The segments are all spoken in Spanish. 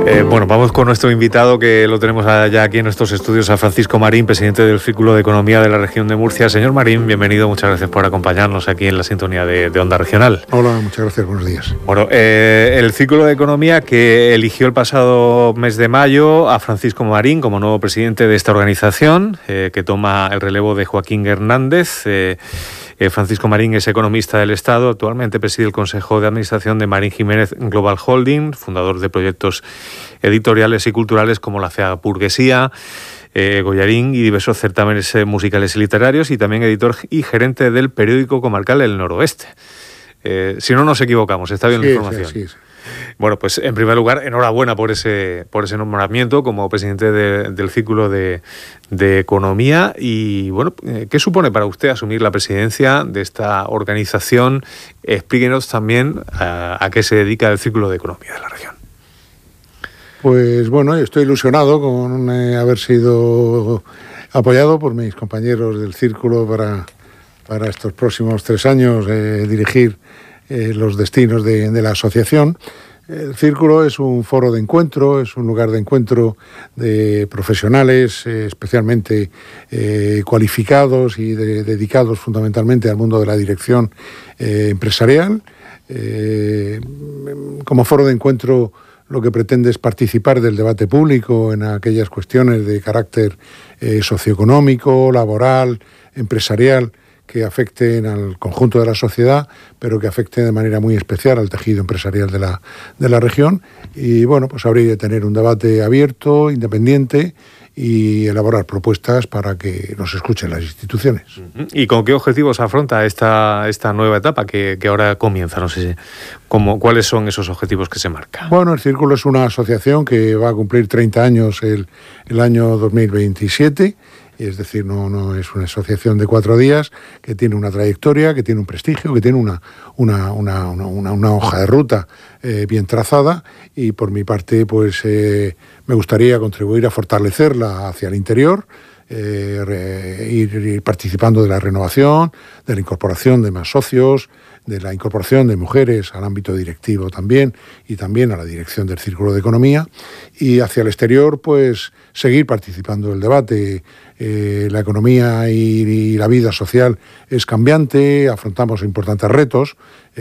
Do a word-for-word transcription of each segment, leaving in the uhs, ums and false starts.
Eh, bueno, vamos con nuestro invitado, que lo tenemos ya aquí en nuestros estudios, a Francisco Marín, presidente del Círculo de Economía de la región de Murcia. Señor Marín, bienvenido, muchas gracias por acompañarnos aquí en la sintonía de, de Onda Regional. Hola, muchas gracias, buenos días. Bueno, eh, el Círculo de Economía, que eligió el pasado mes de mayo a Francisco Marín como nuevo presidente de esta organización, eh, que toma el relevo de Joaquín Hernández. Eh, eh, Francisco Marín es economista del Estado, actualmente preside el Consejo de Administración de Marín Jiménez Global Holding, fundador de proyectos editoriales y culturales como la Fea Burguesía, eh, Goyarín y diversos certámenes eh, musicales y literarios, y también editor y gerente del periódico comarcal El Noroeste. Eh, si no nos equivocamos, está bien sí, la información. Sí, sí, sí. Bueno, pues en primer lugar, enhorabuena por ese por ese nombramiento como presidente de, del Círculo de, de Economía. Y bueno, ¿qué supone para usted asumir la presidencia de esta organización? Explíquenos también a, a qué se dedica el Círculo de Economía de la región. Pues bueno, estoy ilusionado con eh, haber sido apoyado por mis compañeros del Círculo para, para estos próximos tres años eh, dirigir eh, los destinos de, de la asociación. El Círculo es un foro de encuentro, es un lugar de encuentro de profesionales eh, especialmente eh, cualificados y de, dedicados fundamentalmente al mundo de la dirección eh, empresarial. Eh, como foro de encuentro, lo que pretende es participar del debate público en aquellas cuestiones de carácter eh, socioeconómico, laboral, empresarial, que afecten al conjunto de la sociedad, pero que afecten de manera muy especial al tejido empresarial de la, de la región. Y bueno, pues habría de tener un debate abierto, independiente, y elaborar propuestas para que nos escuchen las instituciones. ¿Y con qué objetivos afronta esta, esta nueva etapa que, que ahora comienza? No sé si, cómo, ¿cuáles son esos objetivos que se marcan? Bueno, el Círculo es una asociación que va a cumplir treinta años el, el año dos mil veintisiete, es decir, no, no es una asociación de cuatro días, que tiene una trayectoria, que tiene un prestigio, que tiene una, una, una, una, una hoja de ruta eh, bien trazada, y por mi parte pues eh, me gustaría contribuir a fortalecerla hacia el interior, eh, re, ir, ir participando de la renovación, de la incorporación de más socios, de la incorporación de mujeres al ámbito directivo también, y también a la dirección del Círculo de Economía, y hacia el exterior pues seguir participando del debate. Eh, la economía y, y la vida social es cambiante, afrontamos importantes retos,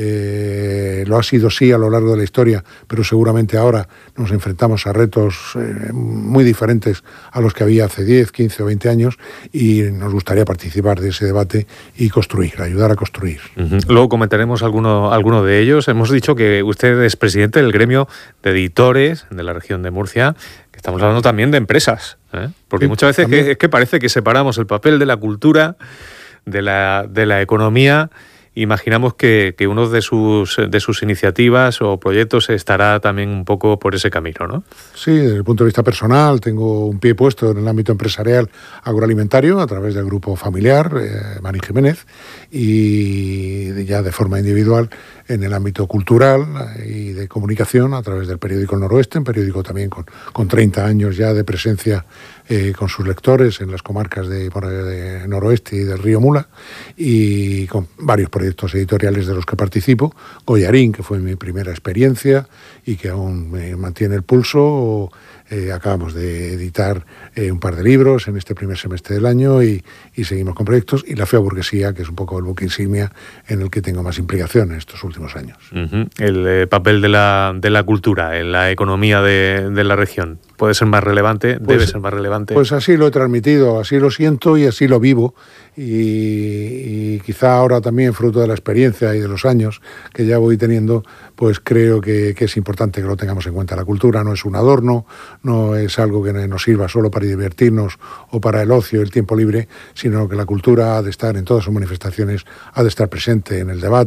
eh, lo ha sido sí a lo largo de la historia, pero seguramente ahora nos enfrentamos a retos eh, muy diferentes a los que había hace diez, quince o veinte años, y nos gustaría participar de ese debate y construir, ayudar a construir. Uh-huh. Luego comentaremos alguno, alguno de ellos. Hemos dicho que usted es presidente del gremio de editores de la región de Murcia. Estamos hablando también de empresas, ¿eh? Porque sí, muchas veces que, es que parece que separamos el papel de la cultura de la, de la economía. Imaginamos que, que uno de sus, de sus iniciativas o proyectos estará también un poco por ese camino, ¿no? Sí, desde el punto de vista personal, tengo un pie puesto en el ámbito empresarial agroalimentario a través del grupo familiar, eh, Marín Jiménez, y ya de forma individual en el ámbito cultural y de comunicación a través del periódico El Noroeste, un periódico también con, con treinta años ya de presencia eh, con sus lectores en las comarcas de, de Noroeste y del Río Mula, y con varios proyectos editoriales de los que participo. Goyarín, que fue mi primera experiencia y que aún me mantiene el pulso. Eh, acabamos de editar eh, un par de libros en este primer semestre del año y, y seguimos con proyectos. Y La Fea Burguesía, que es un poco el buque insignia en el que tengo más implicación en estos últimos años. Uh-huh. El eh, papel de la, de la cultura en la economía de, de la región. ¿Puede ser más relevante? Pues, ¿Debe ser más relevante? Pues así lo he transmitido, así lo siento y así lo vivo. Y, y quizá ahora también, fruto de la experiencia y de los años que ya voy teniendo, pues creo que, que es importante que lo tengamos en cuenta. La cultura no es un adorno, no es algo que nos sirva solo para divertirnos o para el ocio y el tiempo libre, sino que la cultura ha de estar en todas sus manifestaciones, ha de estar presente en el debate,